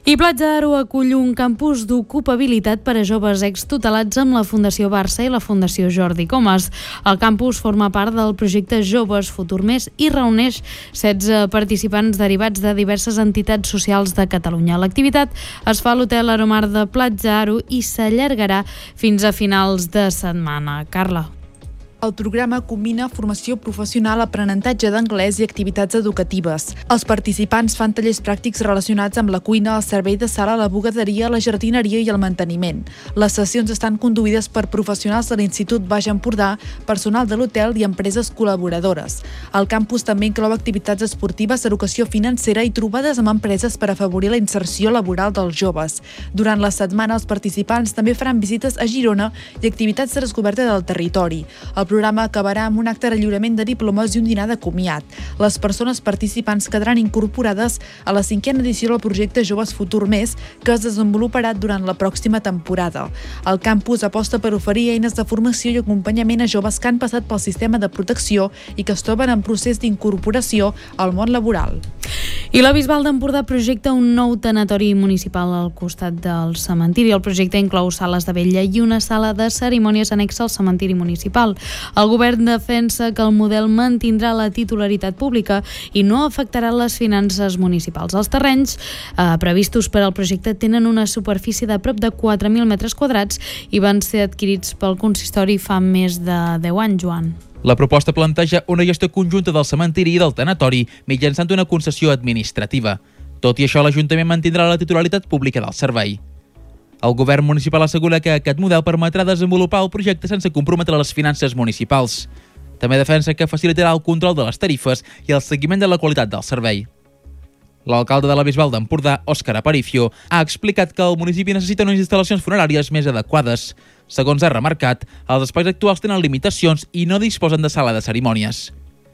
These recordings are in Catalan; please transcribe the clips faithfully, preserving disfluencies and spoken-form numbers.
I Platja d'Aro acull un campus d'ocupabilitat per a joves extutelats amb la Fundació Barça i la Fundació Jordi Comas. El campus forma part del projecte Joves Futur Més i reuneix setze participants derivats de diverses entitats socials de Catalunya. L'activitat es fa a l'Hotel Aromar de Platja d'Aro i s'allargarà fins a finals de setmana. Carla. El programa combina formació professional, aprenentatge d'anglès i activitats educatives. Els participants fan tallers pràctics relacionats amb la cuina, el servei de sala, la bugaderia, la jardineria i el manteniment. Les sessions estan conduïdes per professionals de l'Institut Baix Empordà, personal de l'hotel i empreses col·laboradores. El campus també inclou activitats esportives, educació financera i trobades amb empreses per afavorir la inserció laboral dels joves. Durant la setmana, els participants també faran visites a Girona i activitats de descoberta del territori. El El programa acabarà amb un acte de lliurament de diplomes i un dinar de comiat. Les persones participants quedaran incorporades a la cinquena edició del projecte Joves Futur Més, que es desenvoluparà durant la pròxima temporada. El campus aposta per oferir eines de formació i acompanyament a joves que han passat pel sistema de protecció i que es troben en procés d'incorporació al món laboral. I la Bisbal d'Empordà projecta un nou tanatori municipal al costat del cementiri. El projecte inclou sales de vetlla i una sala de cerimònies anexa al cementiri municipal. El govern defensa que el model mantindrà la titularitat pública i no afectarà les finances municipals. Els terrenys eh, previstos per al projecte tenen una superfície de prop de quatre mil metres quadrats i van ser adquirits pel consistori fa més de deu anys, Joan. La proposta planteja una gestió conjunta del cementiri i del tanatori mitjançant una concessió administrativa. Tot i això, l'Ajuntament mantindrà la titularitat pública del servei. El govern municipal assegura que aquest model permetrà desenvolupar el projecte sense comprometre les finances municipals. També defensa que facilitarà el control de les tarifes i el seguiment de la qualitat del servei. L'alcalde de la Bisbal d'Empordà, Òscar Aparicio, ha explicat que el municipi necessita unes instal·lacions funeràries més adequades. Segons ha remarcat, els espais actuals tenen limitacions i no disposen de sala de cerimònies.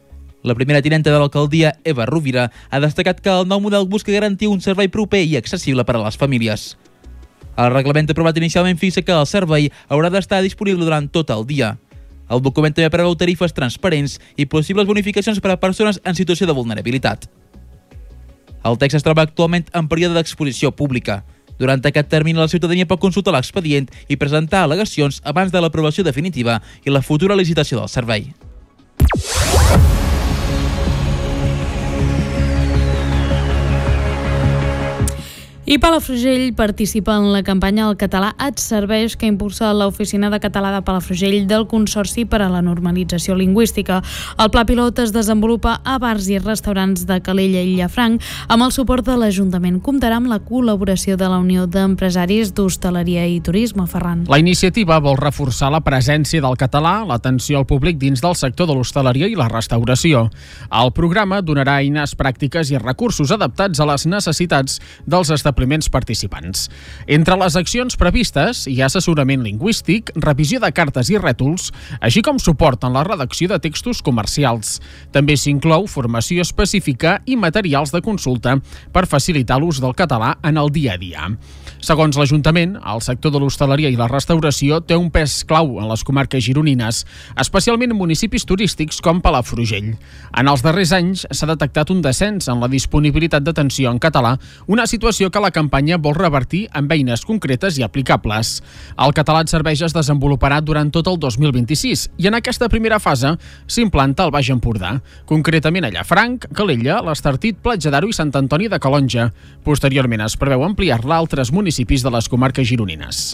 La primera tinenta de l'alcaldia, Eva Rovira, ha destacat que el nou model busca garantir un servei proper i accessible per a les famílies. El reglament aprovat inicialment fixa que el servei haurà d'estar disponible durant tot el dia. El document també preveu tarifes transparents i possibles bonificacions per a persones en situació de vulnerabilitat. El text es troba actualment en període d'exposició pública. Durant aquest termini, la ciutadania pot consultar l'expedient i presentar al·legacions abans de l'aprovació definitiva i la futura licitació del servei. I Palafrugell participa en la campanya El català et serveix que impulsa l'Oficina de Català de Palafrugell del Consorci per a la Normalització Lingüística. El pla pilot es desenvolupa a bars i restaurants de Calella i Llafranc amb el suport de l'Ajuntament. Comptarà amb la col·laboració de la Unió d'Empresaris d'Hostaleria i Turisme, Ferran. La iniciativa vol reforçar la presència del català, l'atenció al públic dins del sector de l'hostaleria i la restauració. El programa donarà eines pràctiques i recursos adaptats a les necessitats dels establiments participants. Entre les accions previstes hi ha assessorament lingüístic, revisió de cartes i rètols, així com suport en la redacció de textos comercials. També s'inclou formació específica i materials de consulta per facilitar l'ús del català en el dia a dia. Segons l'Ajuntament, el sector de l'hostaleria i la restauració té un pes clau en les comarques gironines, especialment en municipis turístics com Palafrugell. En els darrers anys s'ha detectat un descens en la disponibilitat d'atenció en català, una situació que la campanya vol revertir amb eines concretes i aplicables. El català et serveix es desenvoluparà durant tot el dos mil vint-i-sis i en aquesta primera fase s'implanta al Baix Empordà, concretament a Llafranc, Calella, l'Estartit, Platja d'Aro i Sant Antoni de Calonja. Posteriorment es preveu ampliar-la a altres municipis de les comarques gironines.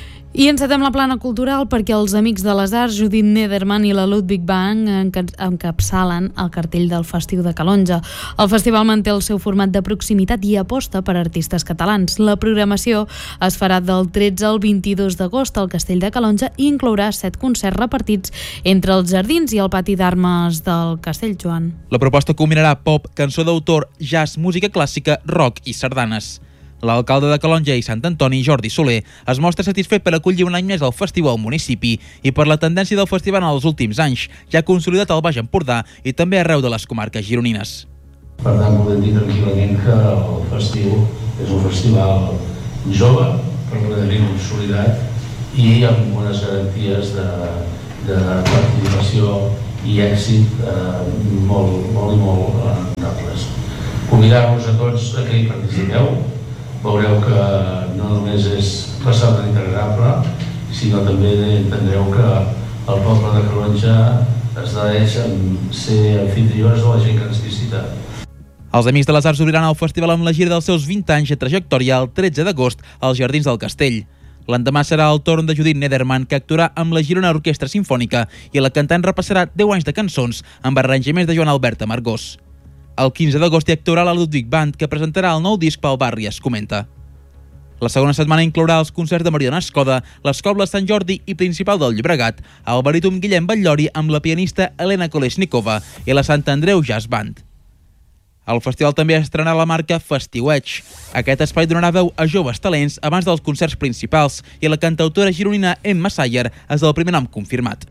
I encetem la plana cultural perquè els Amics de les Arts, Judit Nederman i la Ludwig Bang encapçalen el cartell del Festiu de Calonja. El festival manté el seu format de proximitat i aposta per artistes catalans. La programació es farà del tretze al vint-i-dos d'agost al Castell de Calonja i inclourà set concerts repartits entre els jardins i el pati d'armes del Castell, Joan. La proposta combinarà pop, cançó d'autor, jazz, música clàssica, rock i sardanes. L'alcalde de Calonja i Sant Antoni, Jordi Soler, es mostra satisfet per acollir un any més el festival al municipi i per la tendència del festival en els últims anys, ja consolidat al Baix Empordà i també arreu de les comarques gironines. Per tant, podem dir tranquil·lament que el festiu és un festival jove, relativament consolidat i amb unes garanties de, de participació i èxit eh, molt, molt i molt notables. Convidar-vos a tots a que hi participeu, veureu que no només és restaurant integrable, sinó també entendreu que el poble de Calonge es deeix en ser anfitrions de la gent que ens visita. Els Amics de les Arts obriran el festival amb la gira dels seus vint anys de trajectòria el tretze d'agost als Jardins del Castell. L'endemà serà el torn de Judit Nederman, que actuarà amb la Girona Orquestra Simfònica, i la cantant repassarà deu anys de cançons amb arranjaments de Joan Albert Amargós. El quinze d'agost hi actuarà la Ludwig Band, que presentarà el nou disc pel barri, es comenta. La segona setmana inclourà els concerts de Mariona Escoda, l'Escobla Sant Jordi i Principal del Llobregat, el baríton Guillem Batllori amb la pianista Elena Kolesnikova i la Sant Andreu Jazz Band. El festival també estrenarà la marca Festiueig. Aquest espai donarà veu a joves talents abans dels concerts principals i la cantautora gironina Emma Sayer és el primer nom confirmat.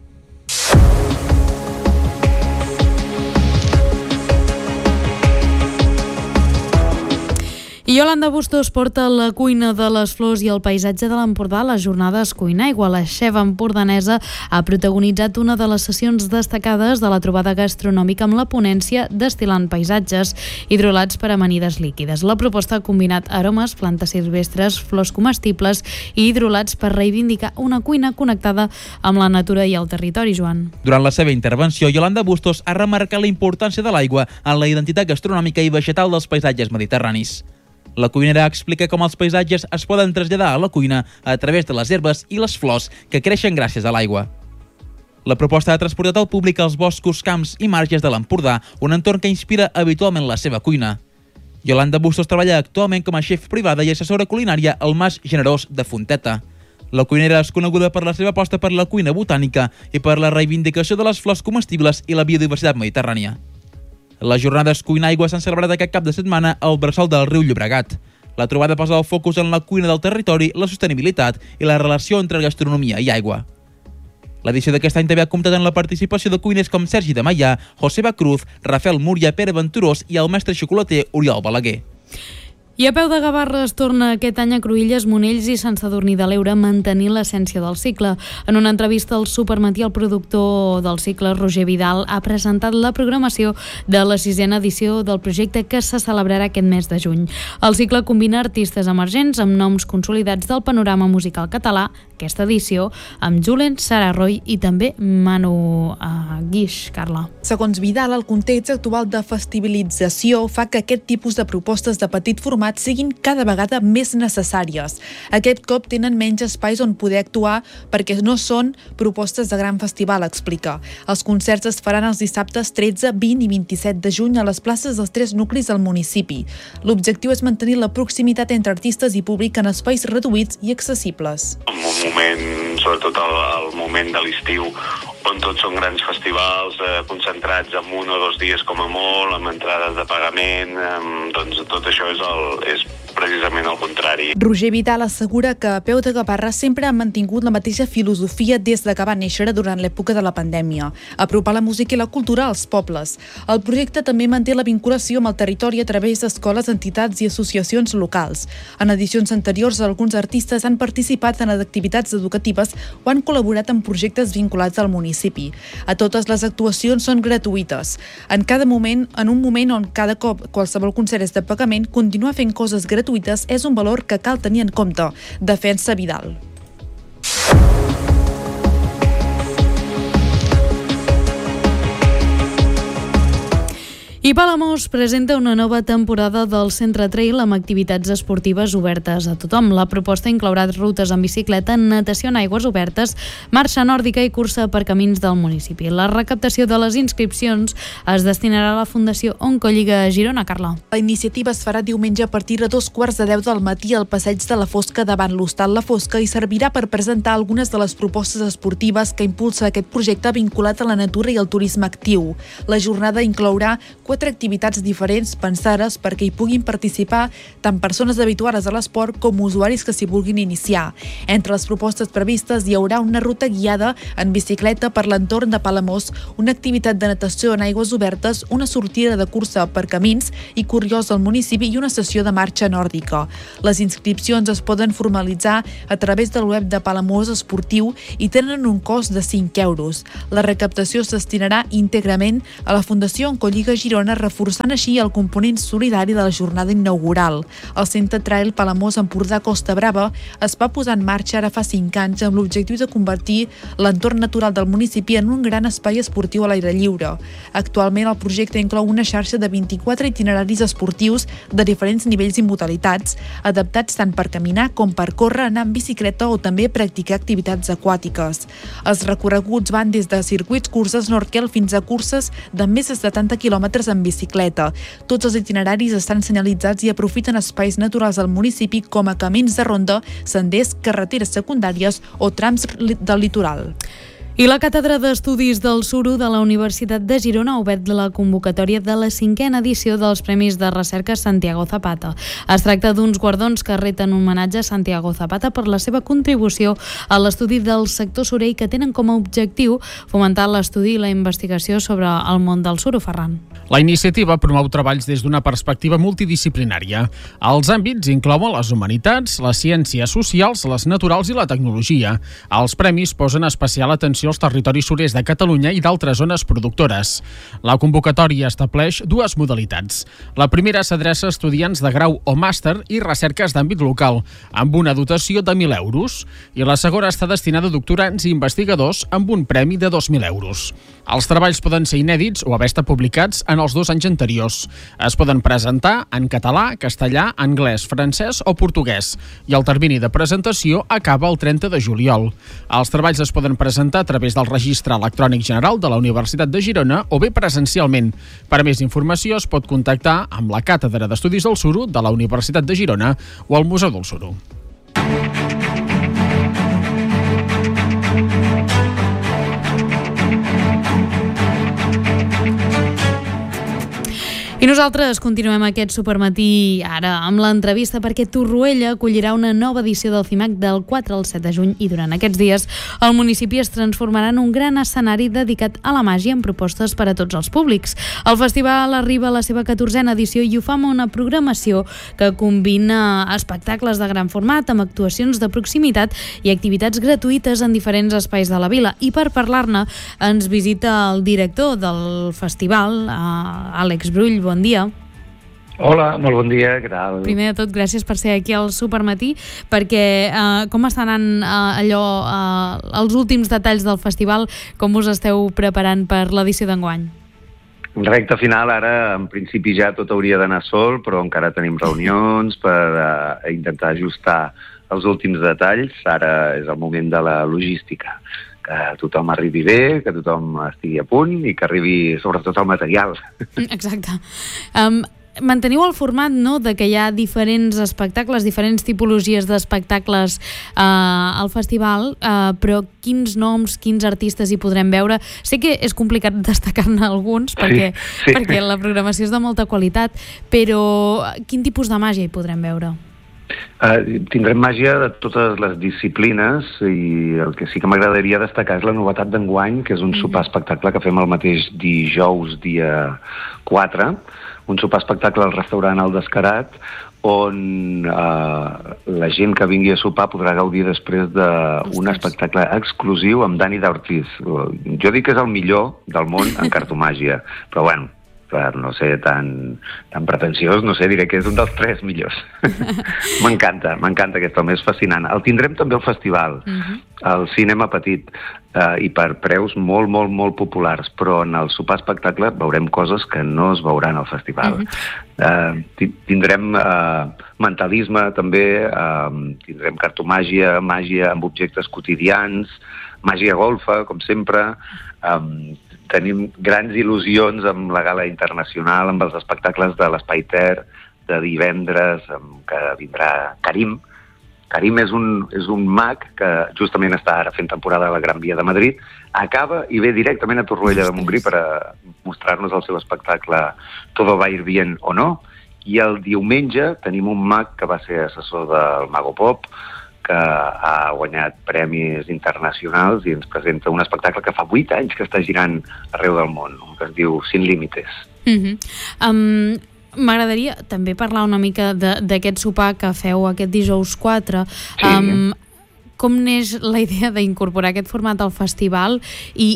I Yolanda Bustos porta la cuina de les flors i el paisatge de l'Empordà a les jornades Cuinaigua. La xef empordanesa ha protagonitzat una de les sessions destacades de la trobada gastronòmica amb la ponència Destil·lant paisatges, hidrolats per amanides líquides. La proposta ha combinat aromes, plantes silvestres, flors comestibles i hidrolats per reivindicar una cuina connectada amb la natura i el territori, Joan. Durant la seva intervenció, Yolanda Bustos ha remarcat la importància de l'aigua en la identitat gastronòmica i vegetal dels paisatges mediterranis. La cuinera explica com els paisatges es poden traslladar a la cuina a través de les herbes i les flors que creixen gràcies a l'aigua. La proposta ha transportat al públic als boscos, camps i marges de l'Empordà, un entorn que inspira habitualment la seva cuina. Yolanda Bustos treballa actualment com a xef privada i assessora culinària al Mas Generós de Fonteta. La cuinera és coneguda per la seva aposta per la cuina botànica i per la reivindicació de les flors comestibles i la biodiversitat mediterrània. Les jornades Cuinaigua s'han celebrat aquest cap de setmana al bressol del riu Llobregat. La trobada posa el focus en la cuina del territori, la sostenibilitat i la relació entre gastronomia i aigua. L'edició d'aquest any també ha comptat amb la participació de cuiners com Sergi de Maià, Joseba Cruz, Rafael Múria, Pere Venturós i el mestre xocolater Oriol Balaguer. I a peu de Gavarra es torna aquest any a Cruïlles, Monells i Sant Sadurní de l'Eure, mantenint l'essència del cicle. En una entrevista al Supermatí, el productor del cicle, Roger Vidal, ha presentat la programació de la sisena edició del projecte que se celebrarà aquest mes de juny. El cicle combina artistes emergents amb noms consolidats del panorama musical català, aquesta edició, amb Julen, Sara Roy i també Manu uh, Guix, Carla. Segons Vidal, el context actual de festivalització fa que aquest tipus de propostes de petit format siguin cada vegada més necessàries. Aquest cop tenen menys espais on poder actuar perquè no són propostes de gran festival, explica. Els concerts es faran els dissabtes tretze, vint i vint-i-set de juny a les places dels tres nuclis del municipi. L'objectiu és mantenir la proximitat entre artistes i públic en espais reduïts i accessibles. En un moment, sobretot el, el moment de l'estiu, on tots són grans festivals eh, concentrats en un o dos dies com a molt, amb entrades de pagament, eh, doncs tot això és, el, és precisament el contrari. Roger Vidal assegura que a Peu de Gavarra sempre ha mantingut la mateixa filosofia des de que va néixer durant l'època de la pandèmia, apropar la música i la cultura als pobles. El projecte també manté la vinculació amb el territori a través d'escoles, entitats i associacions locals. En edicions anteriors, alguns artistes han participat en activitats educatives o han col·laborat en projectes vinculats al municipi. A totes les actuacions són gratuïtes. En cada moment, en un moment on cada cop qualsevol concert és de pagament, continuar fent coses gratuïtes és un valor que cal tenir en compte, defensa Vidal. I Palamós presenta una nova temporada del Centre Trail amb activitats esportives obertes a tothom. La proposta inclourà rutes en bicicleta, natació en aigües obertes, marxa nòrdica i cursa per camins del municipi. La recaptació de les inscripcions es destinarà a la Fundació Oncolliga Girona, Carla. La iniciativa es farà diumenge a partir de dos quarts de deu del matí al passeig de la Fosca davant l'Hostal La Fosca i servirà per presentar algunes de les propostes esportives que impulsa aquest projecte vinculat a la natura i al turisme actiu. La jornada inclourà quatre activitats diferents pensades perquè hi puguin participar tant persones habituades a l'esport com usuaris que s'hi vulguin iniciar. Entre les propostes previstes hi haurà una ruta guiada en bicicleta per l'entorn de Palamós, una activitat de natació en aigües obertes, una sortida de cursa per camins i curiosa al municipi i una sessió de marxa nòrdica. Les inscripcions es poden formalitzar a través del web de Palamós Esportiu i tenen un cost de cinc euros. La recaptació es destinarà íntegrament a la Fundació Oncolliga Girona Girona, reforçant així el component solidari de la jornada inaugural. El Centre Trail Palamós Empordà Costa Brava es va posar en marxa ara fa cinc anys amb l'objectiu de convertir l'entorn natural del municipi en un gran espai esportiu a l'aire lliure. Actualment el projecte inclou una xarxa de vint-i-quatre itineraris esportius de diferents nivells i modalitats, adaptats tant per caminar com per córrer, anar en bicicleta o també practicar activitats aquàtiques. Els recorreguts van des de circuits curts snorkel fins a curses de més de setanta quilòmetres en bicicleta. Tots els itineraris estan senyalitzats i aprofiten espais naturals del municipi com a camins de ronda, senders, carreteres secundàries o trams del litoral. I la Càtedra d'Estudis del Suro de la Universitat de Girona ha obert la convocatòria de la cinquena edició dels Premis de Recerca Santiago Zapata. Es tracta d'uns guardons que reten homenatge a Santiago Zapata per la seva contribució a l'estudi del sector surer i que tenen com a objectiu fomentar l'estudi i la investigació sobre el món del suro, Ferran. La iniciativa promou treballs des d'una perspectiva multidisciplinària. Els àmbits inclouen les humanitats, les ciències socials, les naturals i la tecnologia. Els premis posen especial atenció als territoris surers de Catalunya i d'altres zones productores. La convocatòria estableix dues modalitats. La primera s'adreça a estudiants de grau o màster i recerques d'àmbit local, amb una dotació de mil euros, i la segona està destinada a doctorants i investigadors amb un premi de dos mil euros. Els treballs poden ser inèdits o haver estat publicats en els dos anys anteriors. Es poden presentar en català, castellà, anglès, francès o portuguès, i el termini de presentació acaba el trenta de juliol. Els treballs es poden presentar a través del Registre Electrònic General de la Universitat de Girona o bé presencialment. Per a més informació es pot contactar amb la Càtedra d'Estudis del Suro de la Universitat de Girona o al Museu del Suro. I nosaltres continuem aquest supermatí ara amb l'entrevista perquè Torroella acollirà una nova edició del CIMAC del quatre al set de juny i durant aquests dies el municipi es transformarà en un gran escenari dedicat a la màgia amb propostes per a tots els públics. El festival arriba a la seva catorzena edició i ho fa amb una programació que combina espectacles de gran format amb actuacions de proximitat i activitats gratuïtes en diferents espais de la vila. I per parlar-ne ens visita el director del festival, Àlex Brull. Bon dia. Hola, molt bon dia, què tal? Primer de tot, gràcies per ser aquí al Supermatí, perquè eh, com estan anant eh, allò, eh, els últims detalls del festival, com us esteu preparant per l'edició d'enguany? Recte final, ara en principi ja tot hauria d'anar sol, però encara tenim reunions per eh, intentar ajustar els últims detalls. Ara és el moment de la logística, que tothom arribi bé, que tothom estigui a punt i que arribi sobretot el material. Exacte. Um, manteniu el format, no?, de que hi ha diferents espectacles, diferents tipologies d'espectacles uh, al festival, uh, però quins noms, quins artistes hi podrem veure? Sé que és complicat destacar-ne alguns, perquè, sí, sí. perquè la programació és de molta qualitat, però quin tipus de màgia hi podrem veure? Uh, tindrem màgia de totes les disciplines i el que sí que m'agradaria destacar és la novetat d'enguany, que és un sopar espectacle que fem el mateix dijous, dia quatre, un sopar espectacle al restaurant El Descarat, on uh, la gent que vingui a sopar podrà gaudir després d'un espectacle exclusiu amb Dani d'Ortiz. Jo dic que és el millor del món en cartomàgia, però bueno, per no ser tan, tan pretensiós, no sé, diré que és un dels tres millors. M'encanta, m'encanta aquest home, és fascinant. El tindrem també al festival, uh-huh. al cinema petit, eh, i per preus molt, molt, molt populars, però en el sopar espectacle veurem coses que no es veuran al festival. Uh-huh. eh, tindrem eh, mentalisme també, eh, tindrem cartomàgia, màgia amb objectes quotidians, màgia golfa, com sempre, eh, tenim grans il·lusions amb la gala internacional, amb els espectacles de l'Espai Ter de divendres, amb que vindrà Karim. Karim és un, és un mag que justament està ara fent temporada a la Gran Via de Madrid, acaba i ve directament a Torroella de Montgrí per a mostrar-nos el seu espectacle Todo va ir bien o no, i el diumenge tenim un mag que va ser assessor del Mago Pop, que ha guanyat premis internacionals i ens presenta un espectacle que fa vuit anys que està girant arreu del món, que es diu Sin Límites. Uh-huh. Um, M'agradaria també parlar una mica d'aquest sopar que feu aquest dijous quatre. Sí. Um, com neix la idea d'incorporar aquest format al festival i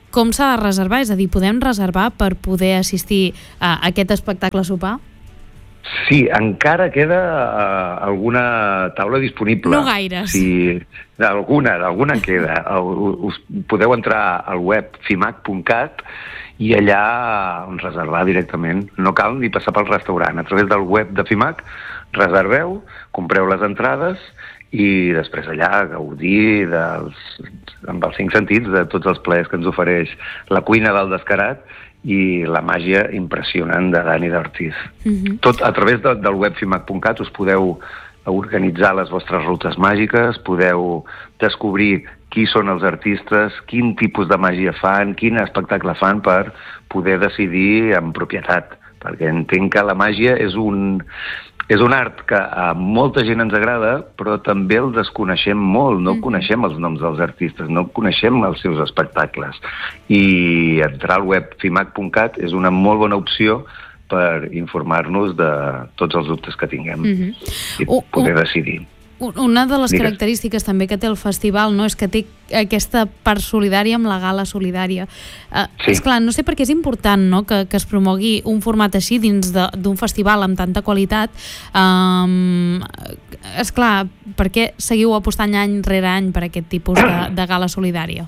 com s'ha de reservar? És a dir, podem reservar per poder assistir a aquest espectacle sopar? Sí, encara queda uh, alguna taula disponible. No gaires. Sí, alguna, alguna queda. Us podeu entrar al web fimac punt cat i allà on reservar directament. No cal ni passar pel restaurant. A través del web de FIMAC reserveu, compreu les entrades i després allà gaudir dels, amb els cinc sentits de tots els plaers que ens ofereix la cuina del Descarat i la màgia impressionant de Dani d'Ortiz. Mm-hmm. Tot a través de, del web fimac punt cat us podeu organitzar les vostres rutes màgiques, podeu descobrir qui són els artistes, quin tipus de màgia fan, quin espectacle fan per poder decidir amb propietat, perquè entenc que la màgia és un, és un art que a molta gent ens agrada, però també el desconeixem molt, no coneixem els noms dels artistes, no coneixem els seus espectacles. I entrar al web fimac punt cat és una molt bona opció per informar-nos de tots els dubtes que tinguem mm-hmm. i poder uh, uh, decidir. Una de les Digues. característiques també que té el festival, no, és que té aquesta part solidària amb la gala solidària. Uh, sí. Esclar, no sé per què és important, no, que, que es promogui un format així dins d'un festival amb tanta qualitat. Um, esclar, per què seguiu apostant any rere any per aquest tipus de, de gala solidària?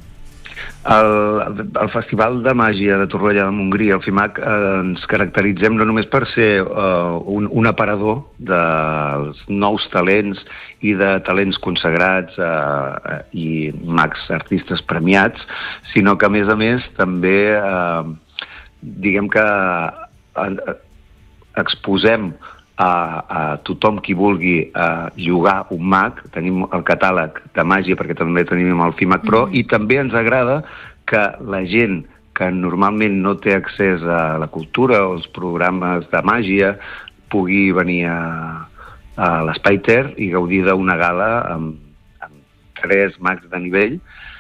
El, el Festival de Màgia de Torroella de Montgrí, el FIMAC, eh, ens caracteritzem no només per ser eh, un, un aparador dels nous talents i de talents consagrats eh, i mags artistes premiats, sinó que a més a més també eh, diguem que eh, exposem A, a tothom qui vulgui a jugar un mag. Tenim el catàleg de màgia perquè també tenim el FIMAC Pro mm. i també ens agrada que la gent que normalment no té accés a la cultura o als programes de màgia pugui venir a, a l'Espai Ter i gaudir d'una gala amb, amb tres mags de nivell.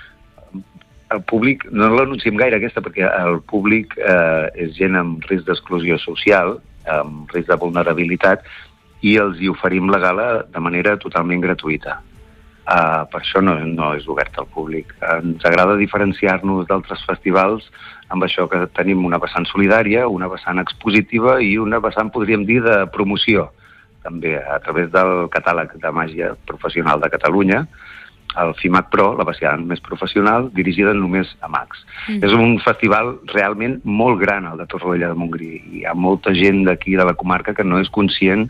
El públic, no l'anunciem gaire aquesta perquè el públic eh, és gent amb risc d'exclusió social, amb risc de vulnerabilitat, i els hi oferim la gala de manera totalment gratuïta. Uh, per això no, no és obert al públic. Uh, ens agrada diferenciar-nos d'altres festivals amb això que tenim una vessant solidària, una vessant expositiva i una vessant, podríem dir, de promoció. També a través del catàleg de màgia professional de Catalunya, el FIMAC Pro, la vessant més professional, dirigida només a mags. Mm. És un festival realment molt gran, el de Torroella de Montgrí. Hi ha molta gent d'aquí, de la comarca, que no és conscient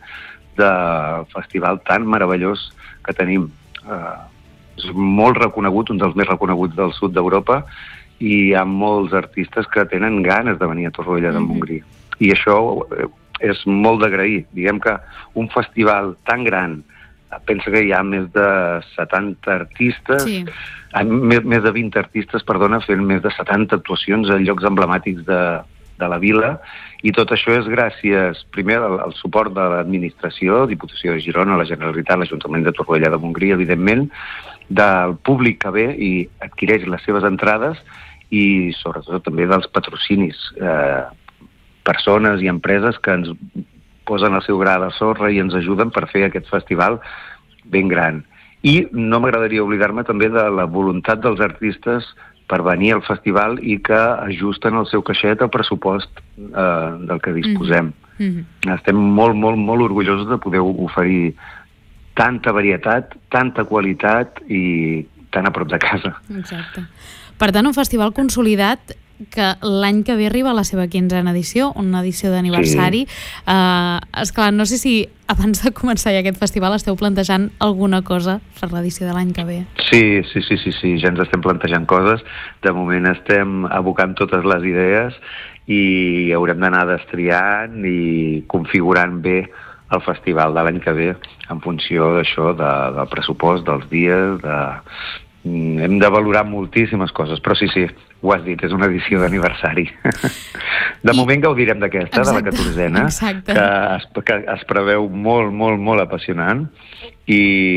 del festival tan meravellós que tenim. Uh, és molt reconegut, un dels més reconeguts del sud d'Europa, i hi ha molts artistes que tenen ganes de venir a Torroella de Montgrí. Mm. I això és molt d'agrair. Diguem que un festival tan gran, pensa que hi ha més de setanta artistes, sí. més, més de vint artistes, perdona, fent més de setanta actuacions a llocs emblemàtics de, de la vila, i tot això és gràcies, primer, al, al suport de l'administració, Diputació de Girona, la Generalitat, l'Ajuntament de Torroella de Montgrí, evidentment, del públic que ve i adquireix les seves entrades, i sobretot també dels patrocinis, eh, persones i empreses que ens posen el seu gra de sorra i ens ajuden per fer aquest festival ben gran. I no m'agradaria oblidar-me també de la voluntat dels artistes per venir al festival i que ajusten el seu caixet al pressupost eh, del que disposem. Mm-hmm. Estem molt, molt, molt orgullosos de poder oferir tanta varietat, tanta qualitat i tan a prop de casa. Exacte. Per tant, un festival consolidat que l'any que ve arriba a la seva quinzena edició, una edició d'aniversari. Sí. Uh, esclar, no sé si abans de començar ja aquest festival esteu plantejant alguna cosa per l'edició de l'any que ve. Sí, sí, sí, sí, sí, ja ens estem plantejant coses. De moment estem abocant totes les idees i haurem d'anar destriant i configurant bé el festival de l'any que ve en funció d'això, de, del pressupost, dels dies, de... Hem de valorar moltíssimes coses, però sí, sí, ho has dit, és una edició d'aniversari. De I... moment gaudirem d'aquesta, de la catorzena, que es, que es preveu molt, molt, molt apassionant, i,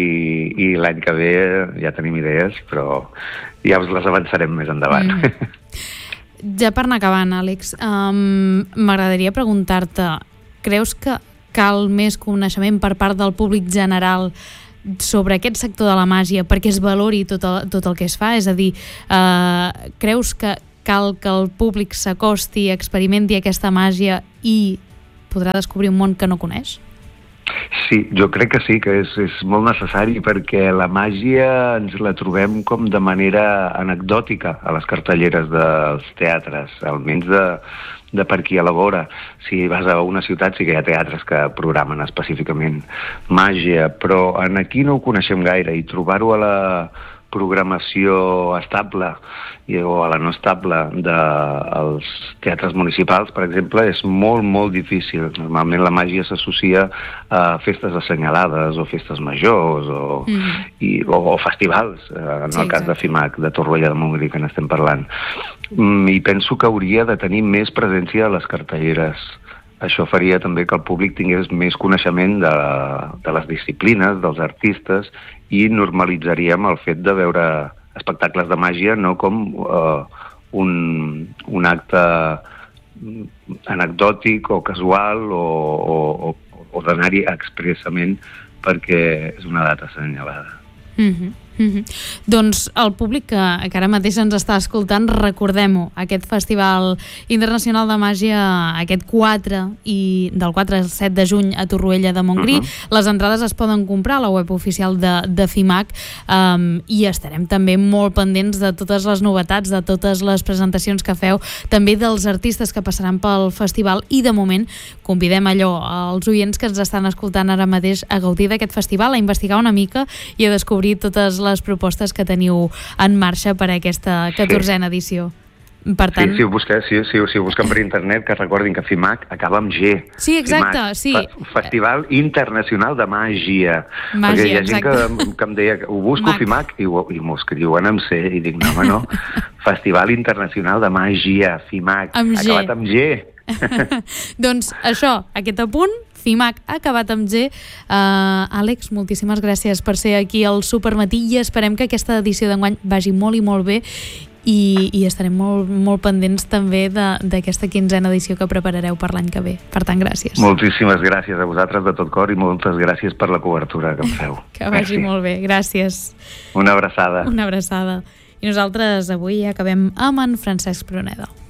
i l'any que ve ja tenim idees, però ja us les avançarem més endavant. Mm. Ja per anar acabant, Àlex, um, m'agradaria preguntar-te, creus que cal més coneixement per part del públic general sobre aquest sector de la màgia perquè es valori tot el, tot el que es fa? És a dir, eh, creus que cal que el públic s'acosti, experimenti aquesta màgia i podrà descobrir un món que no coneix? Sí, jo crec que sí, que és, és molt necessari perquè la màgia ens la trobem com de manera anecdòtica a les cartelleres dels teatres, almenys de, de per aquí a la vora. Si vas a una ciutat sí que hi ha teatres que programen específicament màgia, però en aquí no ho coneixem gaire i trobar-ho a la programació estable i, o a la no estable dels teatres municipals, per exemple, és molt, molt difícil. Normalment la màgia s'associa a festes assenyalades o festes majors o, mm. i, o, o festivals, en sí, el cas exacte. de FIMAC, de Torroella de Montgrí, que n'estem parlant. I penso que hauria de tenir més presència a les cartelleres. Això faria també que el públic tingués més coneixement de, de les disciplines, dels artistes, i normalitzaríem el fet de veure espectacles de màgia no com uh, un, un acte anecdòtic o casual o, o, o d'anar-hi expressament perquè és una data assenyalada. Mm-hmm. Mm-hmm. Doncs el públic que, que ara mateix ens està escoltant, recordem-ho, aquest Festival Internacional de Màgia aquest quatre i del quatre al set de juny a Torroella de Montgrí. Uh-huh. Les entrades es poden comprar a la web oficial de, de FIMAC, um, i estarem també molt pendents de totes les novetats, de totes les presentacions que feu, també dels artistes que passaran pel festival, i de moment convidem allò als oients que ens estan escoltant ara mateix a gaudir d'aquest festival, a investigar una mica i a descobrir totes les propostes que teniu en marxa per a aquesta catorzena sí. edició. Per tant... Sí, si ho busquem, si, si, si ho busquem per internet, que recordin que FIMAC acaba amb G. Sí, exacte, FIMAC, sí. Fe Festival Internacional de Màgia. Màgia, perquè hi ha gent exacte. que, que em deia, ho busco Mac. FIMAC, i, i m'ho escriuen amb C, i dic, no, home, no. Festival Internacional de Màgia, FIMAC, amb acabat G. amb G. Doncs això, aquest apunt, FIMAC acabat amb G. Uh, Àlex, moltíssimes gràcies per ser aquí al Supermatí i esperem que aquesta edició d'enguany vagi molt i molt bé i, i estarem molt, molt pendents també d'aquesta quinzena edició que preparareu per l'any que ve. Per tant, gràcies. Moltíssimes gràcies a vosaltres de tot cor i moltes gràcies per la cobertura que em feu. Que vagi Merci. Molt bé, gràcies. Una abraçada. Una abraçada. I nosaltres avui acabem amb en Francesc Pruneda.